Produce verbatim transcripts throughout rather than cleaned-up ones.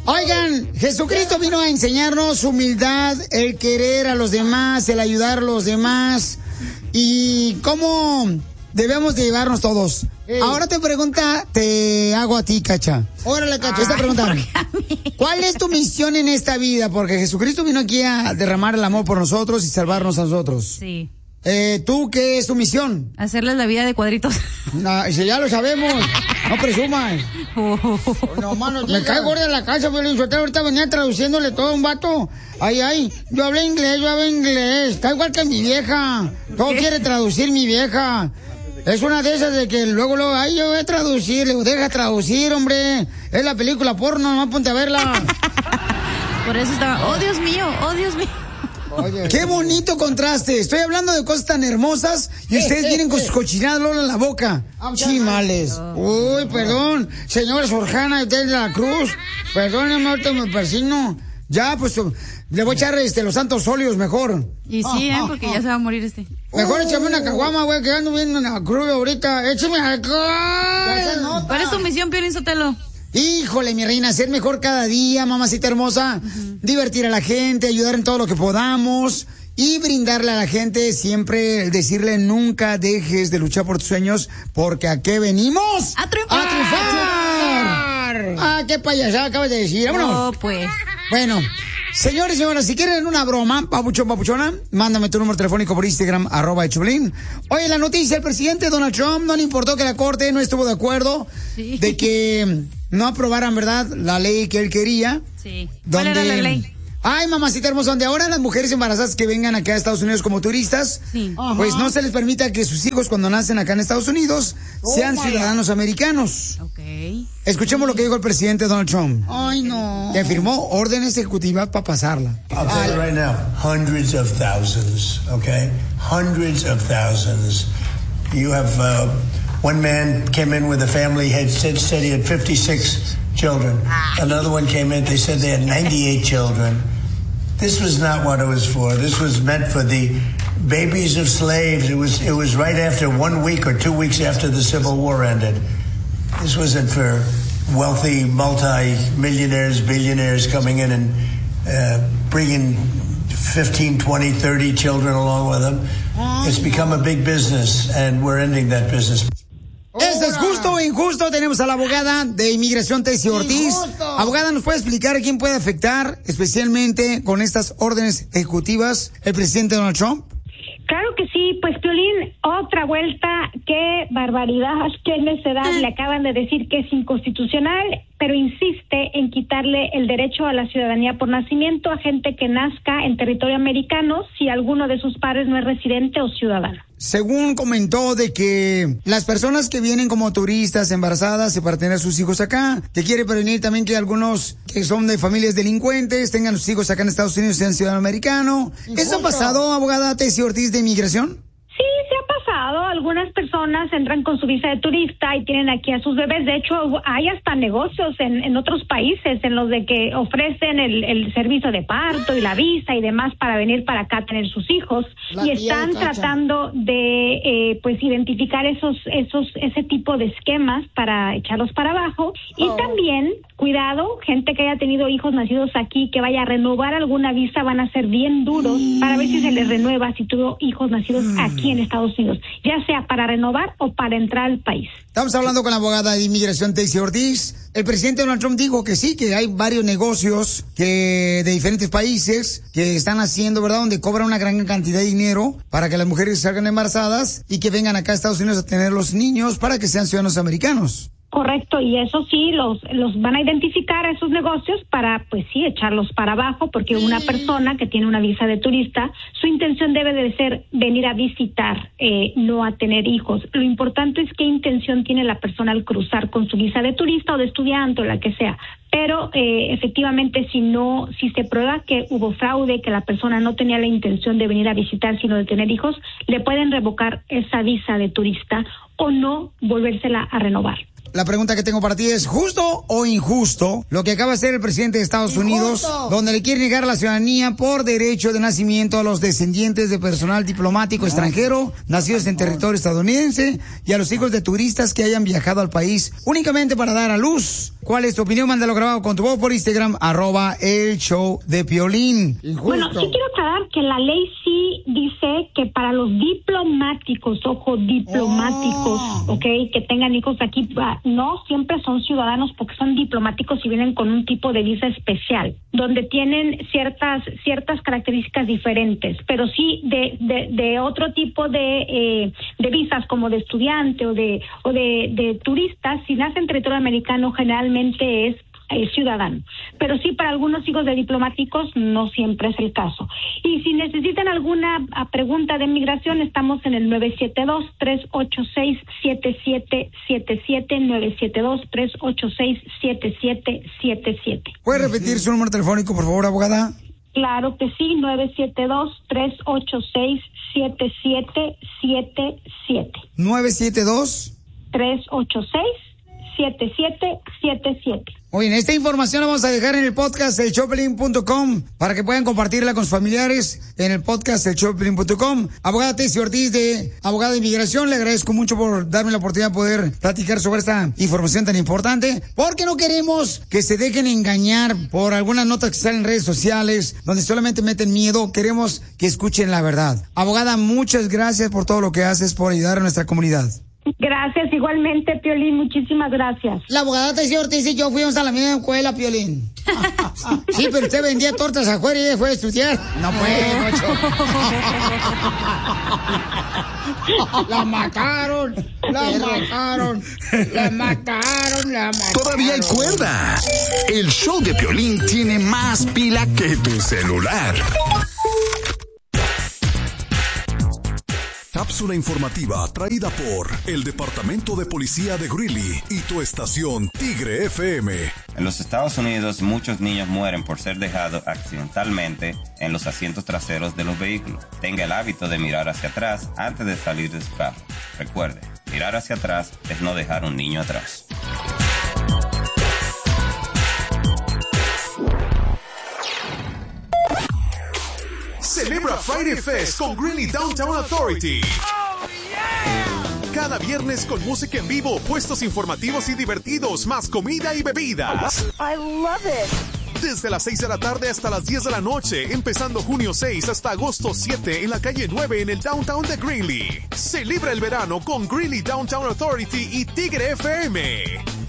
Oigan, Jesucristo vino a enseñarnos humildad, el querer a los demás, el ayudar a los demás y cómo debemos de llevarnos todos. Hey. Ahora te pregunta, te hago a ti, Cacha. Órale, Cacha, esta pregunta. ¿Cuál es tu misión en esta vida? Porque Jesucristo vino aquí a derramar el amor por nosotros y salvarnos a nosotros. Sí. Eh, ¿Tú qué es tu misión? Hacerles la vida de cuadritos. No, si ya lo sabemos. No presumas. Oh, no, mano, me cae gorda en la casa, Violín Sotelo. Ahorita venía traduciéndole todo a un vato. Ay, ay, yo hablo inglés, yo hablo inglés. Está igual que mi vieja. Todo quiere traducir mi vieja. Es una de esas de que luego, luego, ay, yo voy a traducir. Le digo, deja traducir, hombre. Es la película porno, no ponte a verla. Por eso estaba, oh, Dios mío, oh, Dios mío. Oye, qué bonito contraste. Estoy hablando de cosas tan hermosas y ustedes vienen con sus cochinadas en la boca. Chimales. Uy, perdón. Señora Sorjana de la Cruz. Perdóneme, ahorita me persino. Ya, pues, le voy a echar este, los santos óleos mejor. Y sí, ¿eh? Porque ya se va a morir este. Mejor échame una caguama, güey, que ando viendo una cruz ahorita. Échame alcohol. ¿Cuál es tu misión, Piolín Sotelo? Híjole, mi reina, ser mejor cada día, mamacita hermosa, uh-huh. Divertir a la gente, ayudar en todo lo que podamos y brindarle a la gente siempre, decirle nunca dejes de luchar por tus sueños, porque ¿a qué venimos? ¡A triunfar! ¡A triunfar! ¡Ah, qué payasada acabas de decir! ¡Vámonos! No, pues. Bueno, señores y señoras, si quieren una broma, papuchón, papuchona, mándame tu número telefónico por Instagram, arroba Choplin. Oye, la noticia, el presidente Donald Trump no le importó que la corte no estuvo de acuerdo sí. de que no aprobaran, ¿verdad?, la ley que él quería. Sí. ¿Cuál donde... era la ley? Ay, mamacita hermosa, donde ahora las mujeres embarazadas que vengan acá a Estados Unidos como turistas, sí. pues no se les permita que sus hijos cuando nacen acá en Estados Unidos oh, sean ciudadanos God. americanos. Okay. Escuchemos lo que dijo el presidente Donald Trump. Ay, no. Que firmó orden ejecutiva para pasarla. I'll tell you right now, hundreds of thousands, okay? Hundreds of thousands. You have, uh, one man came in with a family, had said, said he had fifty-six children. Another one came in, they said they had ninety-eight children. This was not what it was for. This was meant for the babies of slaves. It was, it was right after one week or two weeks after the Civil War ended. This wasn't for wealthy multi-millionaires, billionaires coming in and uh, bringing fifteen, twenty, thirty children along with them. It's become a big business, and we're ending that business. ¿Esto es justo o injusto? Tenemos a la abogada de inmigración, Tessie Ortiz. Injusto. Abogada, ¿nos puede explicar a quién puede afectar, especialmente con estas órdenes ejecutivas, el presidente Donald Trump? Claro que sí, pues Piolín, otra vuelta, qué barbaridad, qué necedad, le acaban de decir que es inconstitucional, pero insiste en quitarle el derecho a la ciudadanía por nacimiento a gente que nazca en territorio americano si alguno de sus padres no es residente o ciudadano. Según comentó de que las personas que vienen como turistas embarazadas y para tener a sus hijos acá, que quiere prevenir también que algunos que son de familias delincuentes tengan sus hijos acá en Estados Unidos y sean ciudadanos americanos. ¿Eso ha pasado, abogada Tessie Ortiz de Inmigración? Sí, se ha pasado. Algunas personas entran con su visa de turista y tienen aquí a sus bebés. De hecho, hay hasta negocios en, en otros países en los de que ofrecen el, el servicio de parto y la visa y demás para venir para acá a tener sus hijos. La y están tratando de eh, pues identificar esos esos ese tipo de esquemas para echarlos para abajo. Y oh. también, cuidado, gente que haya tenido hijos nacidos aquí, que vaya a renovar alguna visa, van a ser bien duros mm. para ver si se les renueva si tuvo hijos nacidos mm. aquí en Estados Unidos, ya sea para renovar o para entrar al país. Estamos hablando con la abogada de inmigración Tessie Ortiz. El presidente Donald Trump dijo que sí, que hay varios negocios que de diferentes países que están haciendo, ¿verdad?, donde cobran una gran cantidad de dinero para que las mujeres salgan embarazadas y que vengan acá a Estados Unidos a tener los niños para que sean ciudadanos americanos. Correcto, y eso sí, los los van a identificar a esos negocios para, pues sí, echarlos para abajo, porque una persona que tiene una visa de turista, su intención debe de ser venir a visitar, eh, no a tener hijos. Lo importante es qué intención tiene la persona al cruzar con su visa de turista o de estudiante o la que sea. Pero eh, efectivamente, si no, si se prueba que hubo fraude, que la persona no tenía la intención de venir a visitar, sino de tener hijos, le pueden revocar esa visa de turista o no volvérsela a renovar. La pregunta que tengo para ti es, ¿justo o injusto lo que acaba de hacer el presidente de Estados Injusto. Unidos, donde le quiere negar la ciudadanía por derecho de nacimiento a los descendientes de personal diplomático no. extranjero, nacidos en territorio estadounidense, y a los hijos de turistas que hayan viajado al país únicamente para dar a luz cuál es tu opinión. Mándalo grabado con tu voz por Instagram, arroba el show de Piolín. Injusto. Bueno, sí quiero aclarar que la ley sí dice que para los diplomáticos, ojo, diplomáticos, oh. ¿ok? Que tengan hijos aquí, no siempre son ciudadanos porque son diplomáticos y vienen con un tipo de visa especial, donde tienen ciertas ciertas características diferentes, pero sí de de, de otro tipo de eh, de visas como de estudiante o de o de, de turistas, si nace en territorio americano generalmente es Eh, ciudadano, pero sí para algunos hijos de diplomáticos no siempre es el caso. Y si necesitan alguna a, pregunta de migración, estamos en el nueve siete dos, tres ocho seis, siete siete siete siete, nueve siete dos, tres ocho seis, siete siete siete siete. ¿Puede repetir su número telefónico, por favor, abogada? Claro que sí, nueve siete dos, tres ocho seis, siete siete siete siete. nueve siete dos, tres ocho seis, siete siete siete siete. Oye, esta información la vamos a dejar en el podcast el show pelín punto com para que puedan compartirla con sus familiares en el podcast el show pelín punto com. Abogada Tessie Ortiz, de Abogada de Inmigración, le agradezco mucho por darme la oportunidad de poder platicar sobre esta información tan importante, porque no queremos que se dejen engañar por algunas notas que salen en redes sociales donde solamente meten miedo. Queremos que escuchen la verdad. Abogada, muchas gracias por todo lo que haces por ayudar a nuestra comunidad. Gracias, igualmente, Piolín, muchísimas gracias. La abogada Tessie Ortiz y yo fuimos a la misma escuela, Piolín. Sí, pero usted vendía tortas afuera y ella fue a estudiar. No fue, mucho. La mataron, la mataron, la mataron, la mataron. Todavía hay cuerda. El show de Piolín tiene más pila que tu celular. Cápsula informativa traída por el Departamento de Policía de Greeley y tu estación Tigre F M. En los Estados Unidos, muchos niños mueren por ser dejados accidentalmente en los asientos traseros de los vehículos. Tenga el hábito de mirar hacia atrás antes de salir de su carro. Recuerde, mirar hacia atrás es no dejar un niño atrás. Celebra Friday Fest con Greeley Downtown Authority. Oh, yeah. Cada viernes con música en vivo, puestos informativos y divertidos, más comida y bebidas. I love it. Desde las seis de la tarde hasta las diez de la noche, empezando junio seis hasta agosto siete en la calle nueve en el Downtown de Greeley. Celebra el verano con Greeley Downtown Authority y Tigre F M.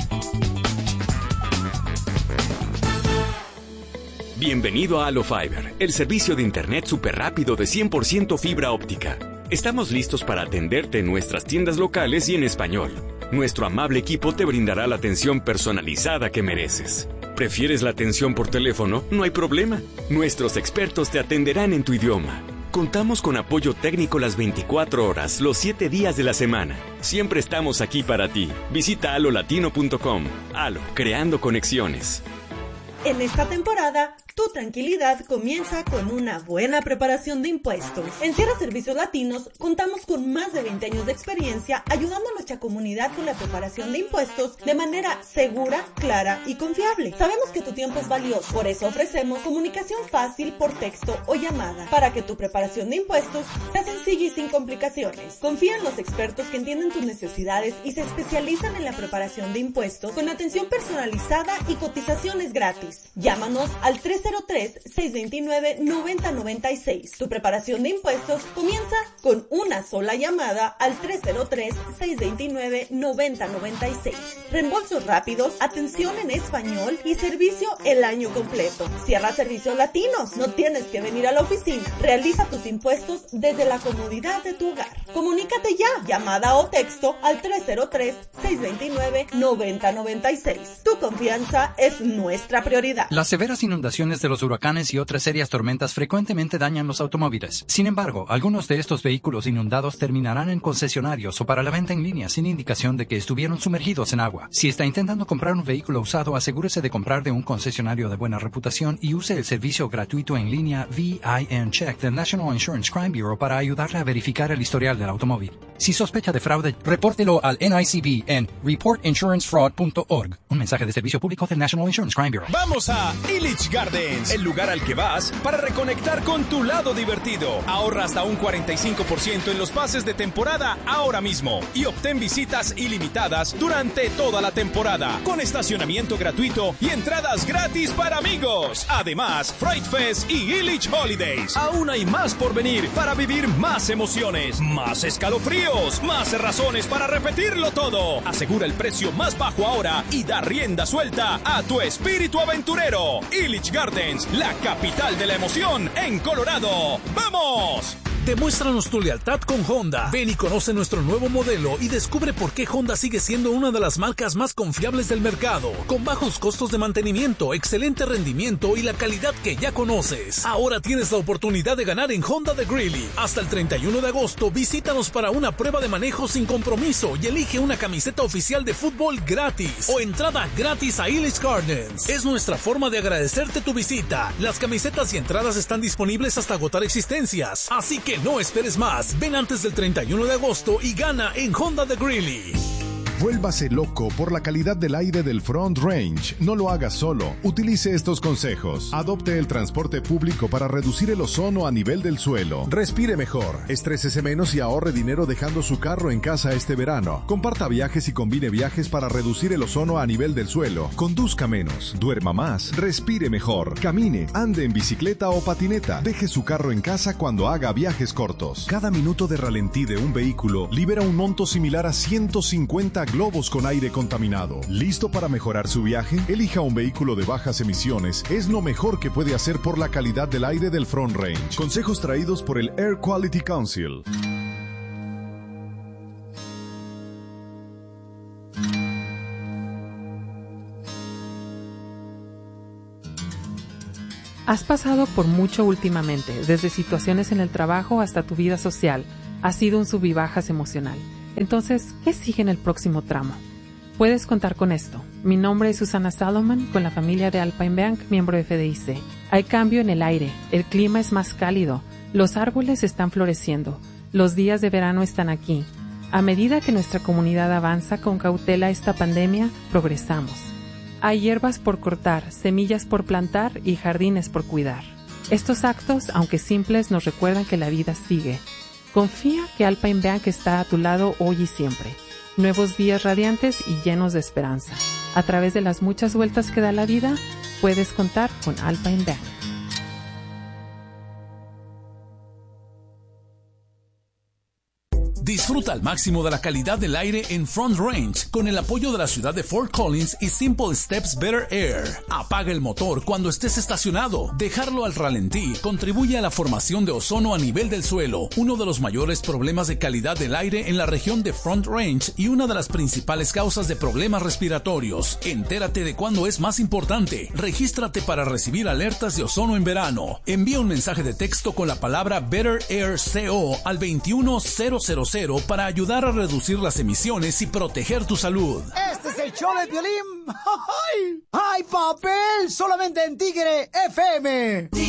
Bienvenido a Halo Fiber, el servicio de internet súper rápido de cien por ciento fibra óptica. Estamos listos para atenderte en nuestras tiendas locales y en español. Nuestro amable equipo te brindará la atención personalizada que mereces. ¿Prefieres la atención por teléfono? No hay problema. Nuestros expertos te atenderán en tu idioma. Contamos con apoyo técnico las veinticuatro horas, los siete días de la semana. Siempre estamos aquí para ti. Visita halo latino punto com. Halo, creando conexiones. En esta temporada, tu tranquilidad comienza con una buena preparación de impuestos. En Sierra Servicios Latinos contamos con más de veinte años de experiencia ayudando a nuestra comunidad con la preparación de impuestos de manera segura, clara y confiable. Sabemos que tu tiempo es valioso, por eso ofrecemos comunicación fácil por texto o llamada para que tu preparación de impuestos sea sencilla y sin complicaciones. Confía en los expertos que entienden tus necesidades y se especializan en la preparación de impuestos con atención personalizada y cotizaciones gratis. Llámanos al tres cero tres, seis dos nueve, nueve cero nueve seis. Tu preparación de impuestos comienza con una sola llamada al tres cero tres, seis dos nueve, nueve cero nueve seis. Reembolsos rápidos, atención en español y servicio el año completo. Cierra Servicios Latinos. No tienes que venir a la oficina. Realiza tus impuestos desde la comodidad de tu hogar. Comunícate ya. Llamada o texto al tres cero tres, seis dos nueve, nueve cero nueve seis. Tu confianza es nuestra prioridad. Las severas inundaciones de los huracanes y otras serias tormentas frecuentemente dañan los automóviles. Sin embargo, algunos de estos vehículos inundados terminarán en concesionarios o para la venta en línea sin indicación de que estuvieron sumergidos en agua. Si está intentando comprar un vehículo usado, asegúrese de comprar de un concesionario de buena reputación y use el servicio gratuito en línea V I N Check del National Insurance Crime Bureau para ayudarle a verificar el historial del automóvil. Si sospecha de fraude, repórtelo al N I C B en report insurance fraud punto org. Un mensaje de servicio público del National Insurance Crime Bureau. ¡Vamos Vamos a Illich Gardens, el lugar al que vas para reconectar con tu lado divertido. Ahorra hasta un cuarenta y cinco por ciento en los pases de temporada ahora mismo y obtén visitas ilimitadas durante toda la temporada, con estacionamiento gratuito y entradas gratis para amigos. Además, Fright Fest y Illich Holidays. Aún hay más por venir para vivir más emociones, más escalofríos, más razones para repetirlo todo. Asegura el precio más bajo ahora y da rienda suelta a tu espíritu aventurero. Illich Gardens, la capital de la emoción en Colorado. ¡Vamos! Demuéstranos tu lealtad con Honda. Ven y conoce nuestro nuevo modelo y descubre por qué Honda sigue siendo una de las marcas más confiables del mercado, con bajos costos de mantenimiento, excelente rendimiento y la calidad que ya conoces. Ahora tienes la oportunidad de ganar en Honda de Greeley. Hasta el treinta y uno de agosto, visítanos para una prueba de manejo sin compromiso y elige una camiseta oficial de fútbol gratis o entrada gratis a Illich Gardens. Es nuestra forma de agradecerte tu visita. Las camisetas y entradas están disponibles hasta agotar existencias, así que no esperes más. Ven antes del treinta y uno de agosto y gana en Honda de Greeley. Vuélvase loco por la calidad del aire del Front Range. No lo haga solo. Utilice estos consejos. Adopte el transporte público para reducir el ozono a nivel del suelo. Respire mejor. Estrésese menos y ahorre dinero dejando su carro en casa este verano. Comparta viajes y combine viajes para reducir el ozono a nivel del suelo. Conduzca menos. Duerma más. Respire mejor. Camine. Ande en bicicleta o patineta. Deje su carro en casa cuando haga viajes cortos. Cada minuto de ralentí de un vehículo libera un monto similar a ciento cincuenta globos con aire contaminado. ¿Listo para mejorar su viaje? Elija un vehículo de bajas emisiones. Es lo mejor que puede hacer por la calidad del aire del Front Range. Consejos traídos por el Air Quality Council. Has pasado por mucho últimamente, desde situaciones en el trabajo hasta tu vida social. Ha sido un sub y bajas emocional. Entonces, ¿qué sigue en el próximo tramo? Puedes contar con esto. Mi nombre es Susana Salomon, con la familia de Alpine Bank, miembro de F D I C. Hay cambio en el aire, el clima es más cálido, los árboles están floreciendo, los días de verano están aquí. A medida que nuestra comunidad avanza con cautela esta pandemia, progresamos. Hay hierbas por cortar, semillas por plantar y jardines por cuidar. Estos actos, aunque simples, nos recuerdan que la vida sigue. Confía que Alpine Bank está a tu lado hoy y siempre. Nuevos días radiantes y llenos de esperanza. A través de las muchas vueltas que da la vida, puedes contar con Alpine Bank. Disfruta al máximo de la calidad del aire en Front Range con el apoyo de la ciudad de Fort Collins y Simple Steps Better Air. Apaga el motor cuando estés estacionado. Dejarlo al ralentí contribuye a la formación de ozono a nivel del suelo, uno de los mayores problemas de calidad del aire en la región de Front Range y una de las principales causas de problemas respiratorios. Entérate de cuándo es más importante. Regístrate para recibir alertas de ozono en verano. Envía un mensaje de texto con la palabra Better Air C O al veintiuno cero cero cero para ayudar a reducir las emisiones y proteger tu salud. Este es el show de Piolín. ¡Ay, papel! Solamente en Tigre F M.